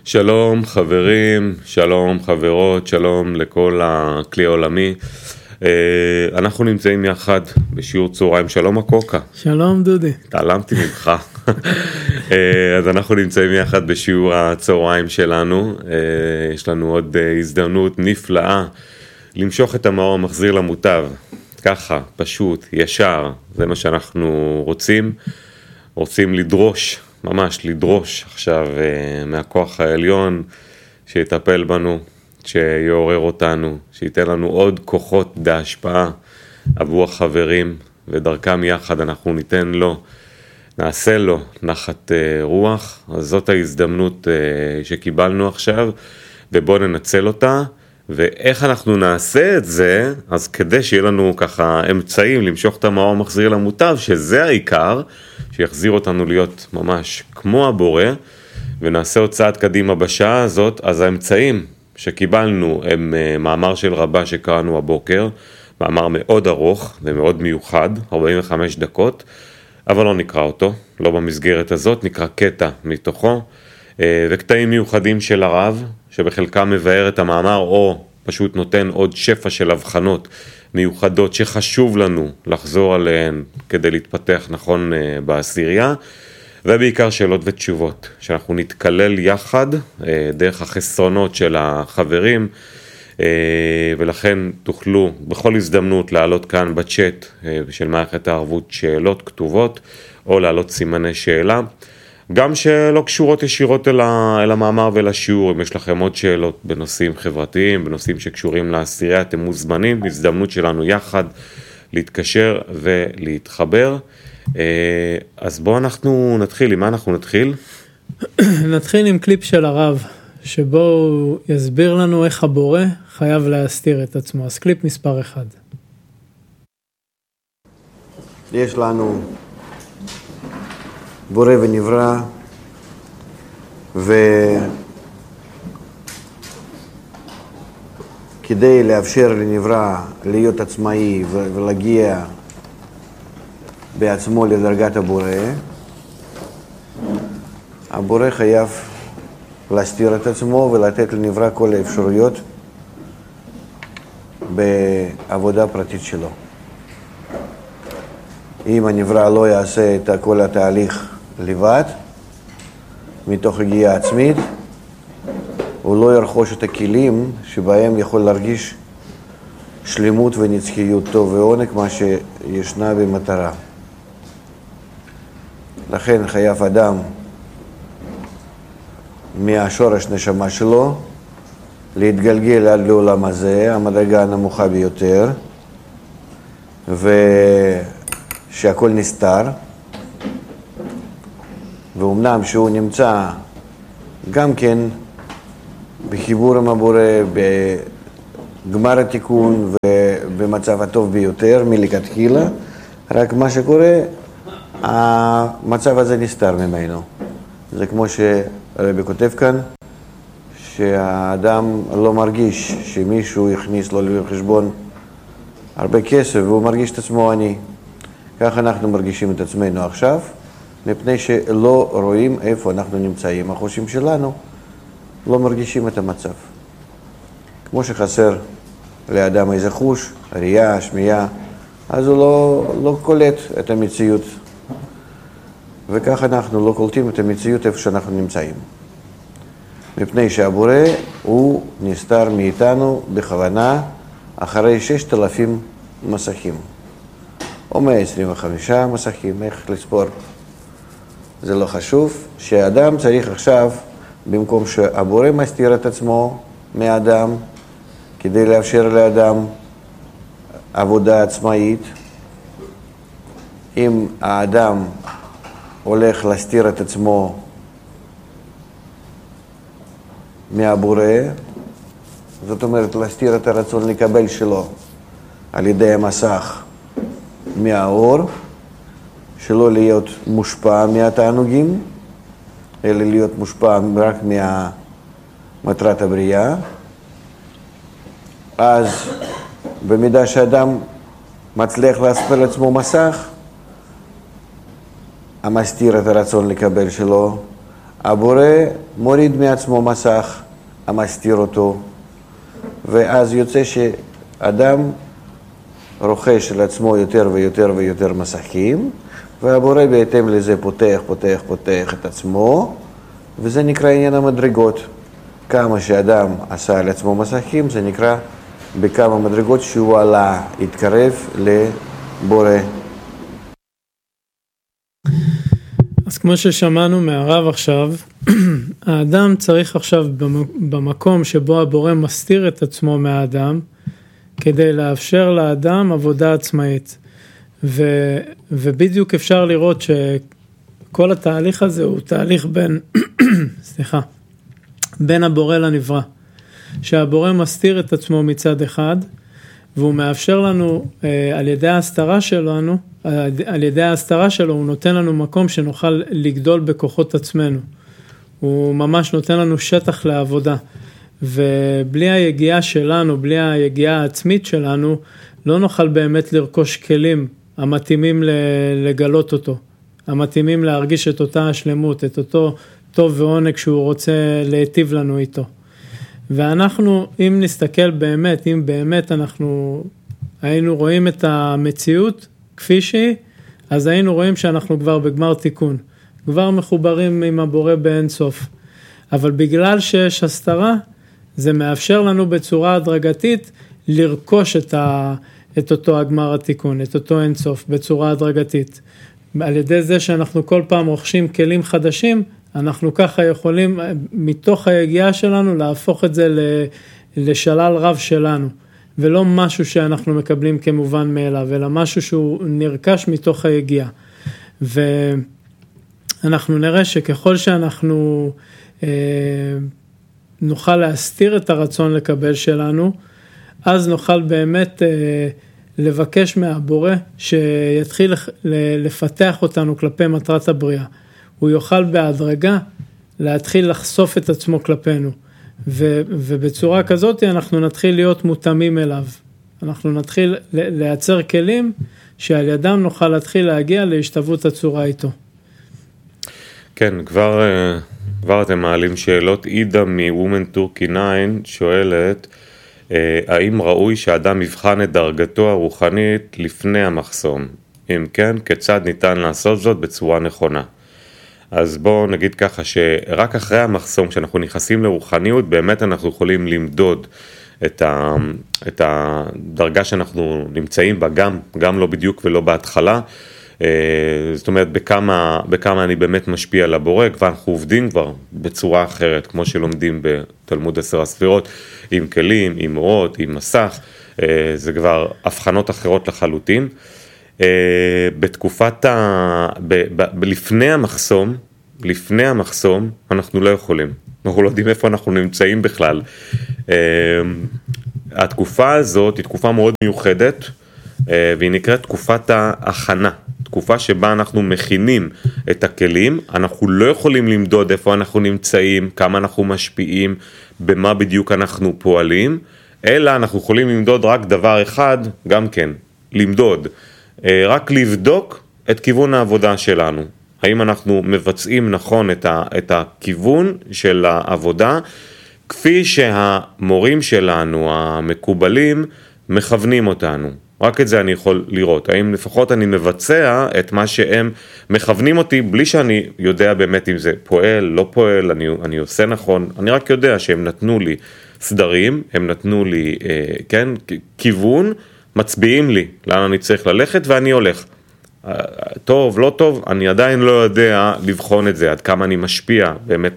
שלום חברים, שלום חברות, שלום לכל הכלי העולמי. אנחנו נמצאים יחד בשיעור צהריים. שלום הקוקה. שלום דודי. התעלמתי ממך. אז אנחנו נמצאים יחד בשיעור הצהריים שלנו. יש לנו עוד הזדמנות נפלאה למשוך את המאור המחזיר למוטב. ככה, פשוט, ישר. זה מה שאנחנו רוצים. רוצים לדרוש. ממש לדרוש עכשיו מהכוח העליון שיטפל בנו, שיעורר אותנו, שייתן לנו עוד כוחות בהשפעה עבור החברים, ודרכם יחד אנחנו ניתן לו, נעשה לו נחת רוח. אז זאת ההזדמנות שקיבלנו עכשיו, ובואו ננצל אותה. ואיך אנחנו נעשה את זה, אז כדי שיהיה לנו ככה אמצעים למשוך את המאור המחזיר למוטב, שזה העיקר, שיחזיר אותנו להיות ממש כמו הבורא, ונעשה עוד צעד קדימה בשעה הזאת. אז האמצעים שקיבלנו הם מאמר של רבה שקראנו הבוקר, מאמר מאוד ארוך ומאוד מיוחד, 45 דקות, אבל לא נקרא אותו, לא במסגרת הזאת, נקרא קטע מתוכו, וקטעים מיוחדים של הרב, שבחלקם מבאר את המאמר, או פשוט נותן עוד שפע של הבחנות מיוחדות שחשוב לנו לחזור עליהן כדי להתפתח נכון בעשירייה, ובעיקר שאלות ותשובות, שאנחנו נתקלל יחד דרך החסרונות של החברים, ולכן תוכלו בכל הזדמנות לעלות כאן בצ'אט של מערכת הערבות שאלות כתובות, או לעלות סימני שאלה, גם שלא קשורות ישירות אל המאמר ולשיעור. אם יש לכם עוד שאלות בנושאים חברתיים, בנושאים שקשורים לעשירייה, אתם מוזמנים. הזדמנות שלנו יחד להתקשר ולהתחבר. אז בואו אנחנו נתחיל. עם מה אנחנו נתחיל? נתחיל עם קליפ של הרב, שבו הוא יסביר לנו איך הבורא חייב להסתיר את עצמו. אז קליפ מספר 1. יש לנו בורא ונברא, וכדי לאפשר לנברא להיות עצמאי ולהגיע בעצמו לדרגת הבורא, הבורא חייב להסתיר את עצמו ולתת לנברא כל האפשרויות בעבודה פרטית שלו. אם הנברא לא יעשה את כל התהליך לבד, מתוך הגיעה עצמית, הוא לא ירכוש את הכלים שבהם יכול להרגיש שלמות ונצחיות, טוב ועונג, מה שישנה במטרה. לכן חייב אדם מהשורש נשמה שלו להתגלגל עד לעולם הזה, המדרגה הנמוכה ביותר, שהכל נסתר, ואומנם שהוא נמצא גם כן בחיבור עם הבורא, בגמר התיקון ובמצב הטוב ביותר מלכתחילה, רק מה שקורה, המצב הזה נסתר ממנו. זה כמו שהרבי כותב כאן, שהאדם לא מרגיש שמישהו יכניס לו לחשבון הרבה כסף והוא מרגיש את עצמו עני. כך אנחנו מרגישים את עצמנו עכשיו, מפני שלא רואים איפה אנחנו נמצאים. החושים שלנו לא מרגישים את המצב. כמו שחסר לאדם איזה חוש, ראייה, שמיעה, אז הוא לא קולט את המציאות. וכך אנחנו לא קולטים את המציאות איפה שאנחנו נמצאים. מפני שהבורא הוא נסתר מאיתנו בכוונה אחרי 6,000 מסכים. או 125 מסכים, איך לספור. זה לא חשוב, שהאדם צריך עכשיו, במקום שהבורא מסתיר את עצמו מהאדם, כדי לאפשר לאדם עבודה עצמאית, אם האדם הולך להסתיר את עצמו מהבורא, זאת אומרת להסתיר את הרצון לקבל שלו על ידי המסך מהאור, שלא להיות מושפע מהתענוגים, אלא להיות מושפע רק מהמטרת הבריאה. אז במידה שאדם מצליח להספר לעצמו מסך, המסתיר את הרצון לקבל שלו, הבורא מוריד מעצמו מסך המסתיר אותו, ואז יוצא שאדם רוכש על עצמו יותר ויותר ויותר מסכים, והבורא בהתאם לזה פותח את עצמו, וזה נקרא עניין המדרגות. כמה שאדם עשה על עצמו מסכים, זה נקרא בכמה מדרגות שהוא עלה, התקרב לבורא. אז כמו ששמענו מהרב עכשיו, האדם צריך עכשיו במקום שבו הבורא מסתיר את עצמו מהאדם, כדי לאפשר לאדם עבודה עצמאית. ובדיוק אפשר לראות שכל התהליך הזה הוא תהליך בין הבורא לנברא. שהבורא מסתיר את עצמו מצד אחד, והוא מאפשר לנו על ידי ההסתרה שלו, הוא נותן לנו מקום שנוכל לגדול בכוחות עצמנו. הוא ממש נותן לנו שטח לעבודה. ובלי היגיעה שלנו, בלי היגיעה העצמית שלנו, לא נוכל באמת לרכוש כלים המתאימים לגלות אותו, המתאימים להרגיש את אותה השלמות, את אותו טוב ועונג שהוא רוצה להיטיב לנו איתו. ואנחנו, אם נסתכל באמת, אם באמת אנחנו היינו רואים את המציאות כפי שהיא, אז היינו רואים שאנחנו כבר בגמר תיקון, כבר מחוברים עם הבורא באין סוף. אבל בגלל שיש הסתרה, זה מאפשר לנו בצורה הדרגתית לרכוש את אותו הגמר התיקון, את אותו אין סוף, בצורה הדרגתית. על ידי זה שאנחנו כל פעם רוכשים כלים חדשים, אנחנו ככה יכולים מתוך היגיעה שלנו להפוך את זה לשלל רב שלנו, ולא משהו שאנחנו מקבלים כמובן מאליו, אלא משהו שהוא נרכש מתוך היגיעה. ואנחנו נראה שככל שאנחנו נוכל להסתיר את הרצון לקבל שלנו, אז נוכל באמת לבקש מהבורא שיתחיל לפתח אותנו כלפי מטרת הבריאה. הוא יוכל בהדרגה להתחיל לחשוף את עצמו כלפינו, ובצורה כזאת אנחנו נתחיל להיות מותאמים אליו. אנחנו נתחיל לייצר כלים שעל ידם נוכל להתחיל להגיע להשתוות הצורה איתו. כן, כבר אתם מעלים שאלות. עידה מ-Women Turkey 9 שואלת, האם ראוי שאדם יבחן את דרגתו הרוחנית לפני המחסום? אם כן, כיצד ניתן לעשות זאת בצורה נכונה? אז בואו נגיד ככה שרק אחרי המחסום, כשאנחנו נכנסים לרוחניות, באמת אנחנו יכולים למדוד את הדרגה שאנחנו נמצאים בה, גם לא בדיוק ולא בהתחלה. זאת אומרת, בכמה אני באמת משפיע על הבורא, כבר אנחנו עובדים כבר בצורה אחרת, כמו שלומדים בתלמוד 10 הספירות, עם כלים, עם אורות, עם מסך, זה כבר הבחנות אחרות לחלוטין. לפני המחסום, אנחנו לא יכולים, אנחנו לא יודעים איפה אנחנו נמצאים בכלל. התקופה הזאת היא תקופה מאוד מיוחדת, והיא נקראת תקופת ההכנה, תקופה שבה אנחנו מכינים את הכלים, אנחנו לא יכולים למדוד איפה אנחנו נמצאים, כמה אנחנו משפיעים, במה בדיוק אנחנו פועלים, אלא אנחנו יכולים למדוד רק דבר אחד, גם כן, למדוד, רק לבדוק את כיוון העבודה שלנו. האם אנחנו מבצעים נכון את הכיוון של העבודה, כפי שהמורים שלנו, המקובלים, מכוונים אותנו. רק את זה אני יכול לראות. האם לפחות אני מבצע את מה שהם מכוונים אותי, בלי שאני יודע באמת אם זה פועל, לא פועל, אני עושה נכון. אני רק יודע שהם נתנו לי סדרים, הם נתנו לי, כן, כיוון, מצביעים לי לאן אני צריך ללכת ואני הולך. טוב, לא טוב, אני עדיין לא יודע לבחון את זה, עד כמה אני משפיע באמת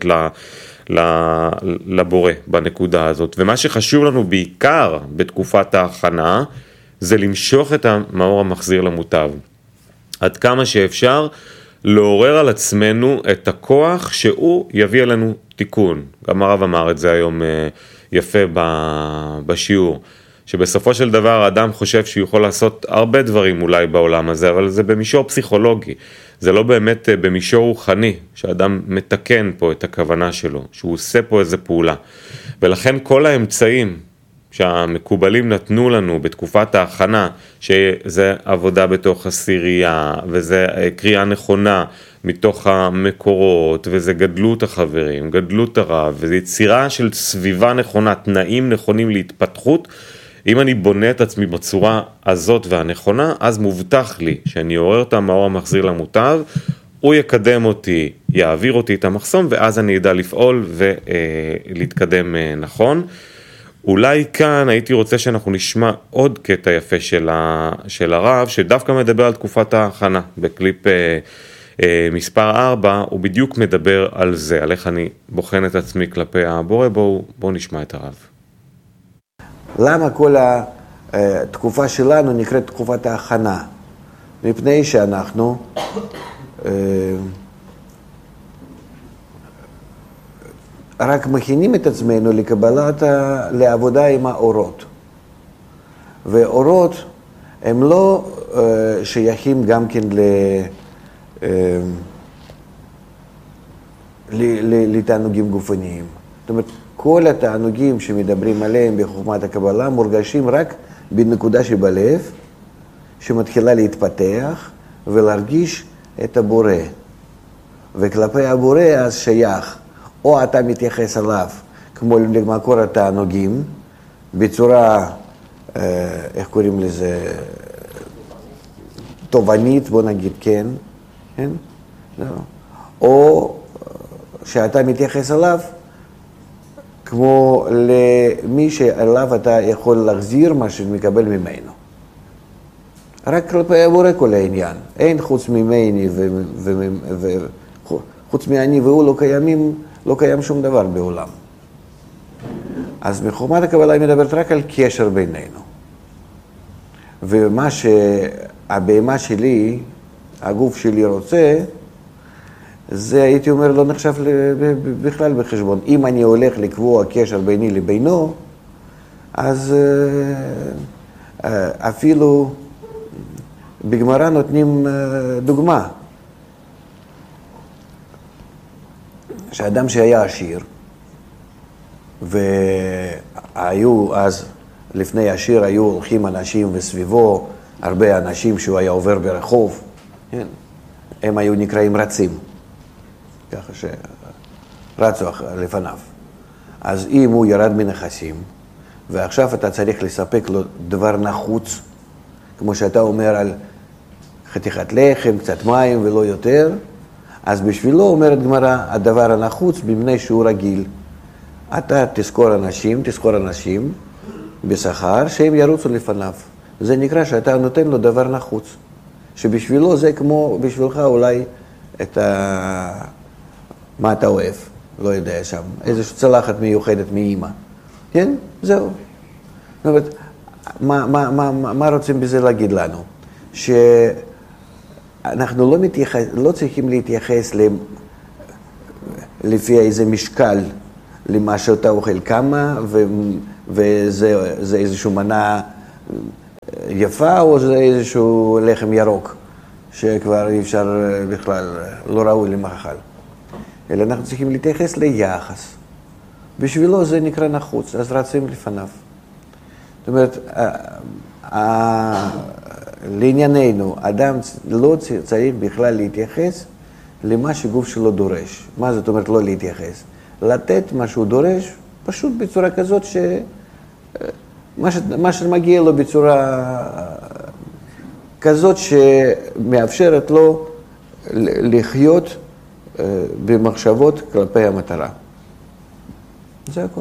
לבורא בנקודה הזאת. ומה שחשוב לנו בעיקר בתקופת ההכנה, זה למשוך את המאור המחזיר למוטב. עד כמה שאפשר לעורר על עצמנו את הכוח שהוא יביא לנו תיקון. גם הרב אמר את זה היום יפה בשיעור. שבסופו של דבר האדם חושב שהוא יכול לעשות הרבה דברים אולי בעולם הזה, אבל זה במישור פסיכולוגי, זה לא באמת במישור רוחני, שהאדם מתקן פה את הכוונה שלו, שהוא עושה פה איזה פעולה. ולכן כל האמצעים שהמקובלים נתנו לנו בתקופת ההכנה, שזה עבודה בתוך הסירייה, וזה קריאה נכונה, מתוך המקורות, וזה גדלות החברים, גדלות הרב, וזה יצירה של סביבה נכונה, תנאים נכונים להתפתחות. אם אני בונה את עצמי בצורה הזאת והנכונה, אז מובטח לי שאני עורר את המאור המחזיר למוטב, הוא יקדם אותי, יעביר אותי את המחסום, ואז אני אדע לפעול ולהתקדם נכון. אולי כאן הייתי רוצה שאנחנו נשמע עוד קטע יפה של הרב, שדווקא מדבר על תקופת ההכנה. בקליפ מספר 4, הוא בדיוק מדבר על זה, על איך אני בוחן את עצמי כלפי הבורא. בואו נשמע את הרב. למה כל התקופה שלנו נקראת תקופת ההכנה? מפני שאנחנו רק מכינים את עצמנו לעבודה עם האורות. ואורות הם לא שייכים גם כן לתענוגים גופניים. זאת אומרת, כל התענוגים שמדברים עליהם בחוכמת הקבלה מורגשים רק בנקודה שבלב, שמתחילה להתפתח ולהרגיש את הבורא. וכלפי הבורא אז שייך, או אתה מתייחס אליו כמו למקור התענוגים, בצורה, איך קוראים לזה, תובנית, בוא נגיד כן, כן? או שאתה מתייחס אליו כמו למי שאליו אתה יכול להחזיר מה שמקבל ממנו. רק כלפי הבורא כל העניין. אין חוץ ממני חוץ מאני והוא לא קיים שום דבר בעולם. אז בחוכמת הקבלה היא מדברת רק על קשר בינינו. ומה שהבהמה שלי, הגוף שלי רוצה, זה הייתי אומר לא נחשב בכלל בחשבון. אם אני הולך לקבוע קשר ביני לבינו, אז אפילו בגמרא נותנים דוגמה. שאדם שהיה עשיר, והיו אז, לפני עשיר היו הולכים אנשים וסביבו, הרבה אנשים שהוא היה עובר ברחוב, כן? הם היו נקראים רצים, ככה שרצו לפניו. אז אם הוא ירד מנכסים, ועכשיו אתה צריך לספק לו דבר נחוץ, כמו שאתה אומר על חתיכת לחם, קצת מים ולא יותר, אז בשבילו אומרת גמרא, הדבר הנחוץ במבנה שהוא רגיל. אתה תזכור אנשים בשכר שהם ירוצו לפניו. זה נקרא שאתה נותן לו דבר נחוץ. שבשבילו זה כמו בשבילך אולי מה אתה אוהב, לא יודע שם, איזושהי צלחת מיוחדת מאמא. כן? זהו. זאת אומרת, מה רוצים בזה להגיד לנו? אנחנו לא צריכים להתייחס לפי איזה משקל למה שאתה אוכל כמה, וזה איזושהי מנה יפה, או זה איזשהו לחם ירוק, שכבר אי אפשר בכלל, לא ראוי למאכל. אלא אנחנו צריכים להתייחס ליחס. בשבילו זה נקרא נחוץ, אז רצים לפניו. זאת אומרת, לענייננו, אדם לא צריך בכלל להתייחס למה שגוף שלו דורש. מה זאת אומרת לא להתייחס? לתת מה שהוא דורש, פשוט בצורה כזאת מה שמגיע לו בצורה כזאת שמאפשרת לו לחיות במחשבות כלפי המטרה. זה הכל.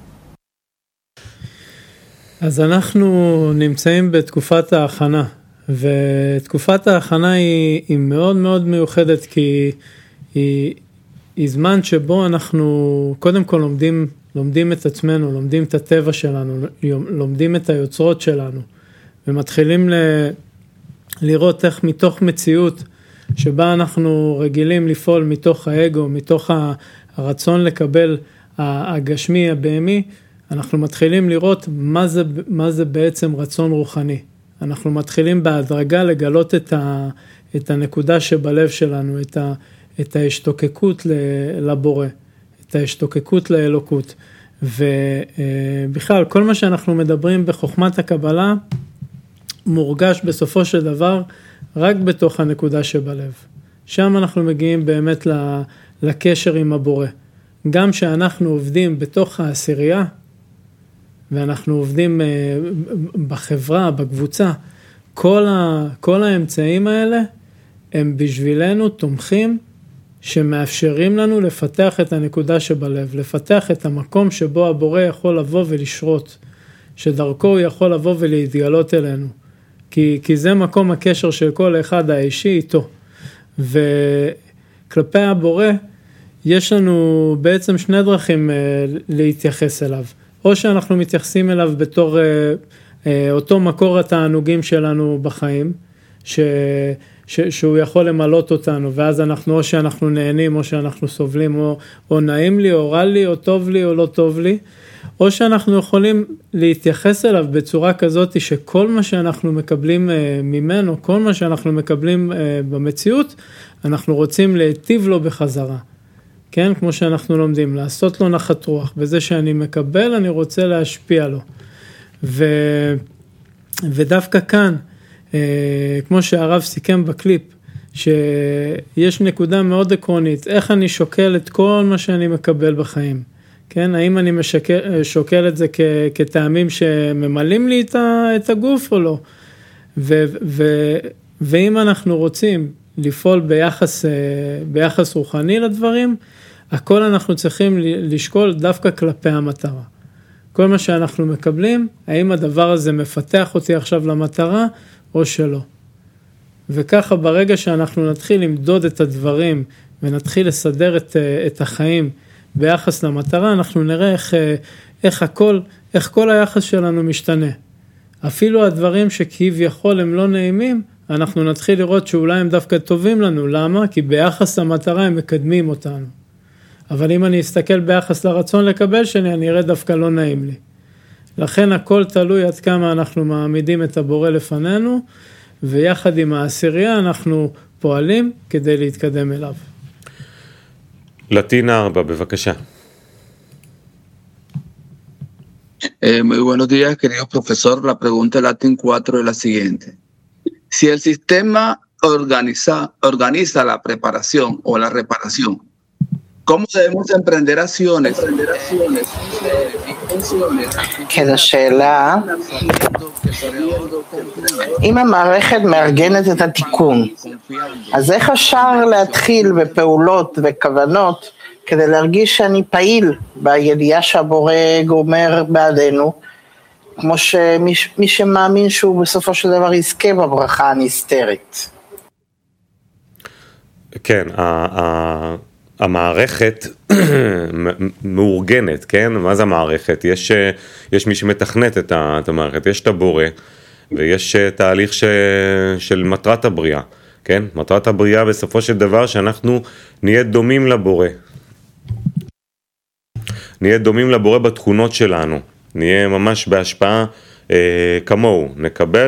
אז אנחנו נמצאים בתקופת ההכנה, ותקופת ההכנה היא מאוד מאוד מיוחדת, כי היא זמן שבו אנחנו קודם כל לומדים את עצמנו, לומדים את הטבע שלנו, לומדים את היוצרות שלנו, ומתחילים לראות איך מתוך מציאות שבה אנחנו רגילים לפעול מתוך האגו, מתוך הרצון לקבל הגשמי, הבהמי, אנחנו מתחילים לראות מה זה בעצם רצון רוחני. אנחנו מתחילים בהדרגה לגלות את הנקודה שבלב שלנו, את ההשתוקקות לבורא, את ההשתוקקות לאלוקות. ובכלל, כל מה שאנחנו מדברים בחוכמת הקבלה, מורגש בסופו של דבר רק בתוך הנקודה שבלב. שם אנחנו מגיעים באמת לקשר עם הבורא. גם שאנחנו עובדים בתוך העשירייה, ואנחנו עובדים בחברה, בקבוצה, כל האמצעים האלה, הם בשבילנו תומכים, שמאפשרים לנו לפתח את הנקודה שבלב, לפתח את המקום שבו הבורא יכול לבוא ולשרות, שדרכו הוא יכול לבוא ולהתגלות אלינו. כי זה מקום הקשר של כל אחד האישי איתו. וכלפי הבורא, יש לנו בעצם שני דרכים להתייחס אליו. או שאנחנו מתייחסים אליו בתור אותו מקור התענוגים שלנו בחיים, שהוא יכול למלות אותנו, ואז אנחנו, או שאנחנו נהנים, או שאנחנו סובלים, או נעים לי, או רע לי, או טוב לי, או לא טוב לי, או שאנחנו יכולים להתייחס אליו בצורה כזאת, שכל מה שאנחנו מקבלים ממנו, כל מה שאנחנו מקבלים במציאות, אנחנו רוצים להיטיב לו בחזרה. כן, כמו שאנחנו לומדים, לעשות לו נחת רוח, בזה שאני מקבל, אני רוצה להשפיע לו. ודווקא כאן, כמו שהרב סיכם בקליפ, שיש נקודה מאוד עקרונית, איך אני שוקל את כל מה שאני מקבל בחיים. כן, האם אני שוקל את זה כטעמים שממלאים לי את הגוף או לא? ואם אנחנו רוצים לפעול ביחס רוחני לדברים, הכל אנחנו צריכים לשקול דווקא כלפי המטרה. כל מה שאנחנו מקבלים, האם הדבר הזה מפתח אותי עכשיו למטרה או שלא. וככה ברגע שאנחנו נתחיל למדוד את הדברים ונתחיל לסדר את החיים ביחס למטרה, אנחנו נראה איך כל היחס שלנו משתנה. אפילו הדברים שכביכול הם לא נעימים, אנחנו נתחיל לראות שאולי הם דווקא טובים לנו. למה? כי ביחס למטרה הם מקדמים אותנו. אבל אם אני אסתכל ביחס לרצון לקבל שלי, אני אראה דווקא לא נעים לי. לכן הכל תלוי עד כמה אנחנו מעמידים את הבורא לפנינו, ויחד עם העשירייה אנחנו פועלים כדי להתקדם אליו. לטינה 4, בבקשה. Muy buenos días, querido profesor. La pregunta de Latin 4 es la siguiente. Si el sistema organiza la preparación o la reparación, ¿cómo debemos emprender acciones? כן, השאלה, אם המערכת מארגנת את התיקון, אז איך אפשר להתחיל בפעולות וכוונות כדי להרגיש שאני פעיל בידיעה שהבורא גומר בעדנו, כמו שמי שמאמין שהוא בסופו של דבר יזכה בברכה הנסתרת. כן, המערכת מאורגנת, כן? מה זה המערכת? יש מי שמתכנת את המערכת, יש את הבורא, ויש תהליך של מטרת הבריאה, כן? מטרת הבריאה בסופו של דבר שאנחנו נהיה דומים לבורא. נהיה דומים לבורא בתכונות שלנו, נהיה ממש בהשפעה כמוהו, נקבל